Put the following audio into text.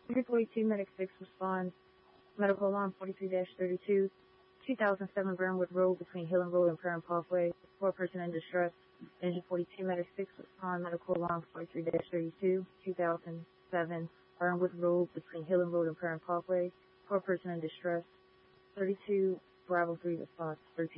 342 Medic 6 responds. Medical alarm 43-32. 2007 Burnwood Road between Hill Road and Perrin Parkway. 4-person in distress. Engine 42 Medic 6 respond. Medical alarm 43-32. 2007 Burnwood Road between Hill Road and Perrin Parkway. 4-person in distress. 32 Bravo 3 response. 13